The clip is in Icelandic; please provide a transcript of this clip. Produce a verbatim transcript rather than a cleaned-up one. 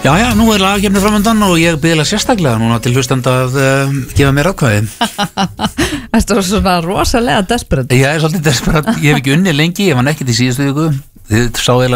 Já, já, nú er lagakefni framöndan og ég byrja sérstaklega núna til hlustanda að uh, gefa mér atkvæði. Þetta var svona rosalega desperate. Ég er svolítið desperat, ég hef ekki unnið lengi, ég var nekkit í síðustu viku. Þið sáðu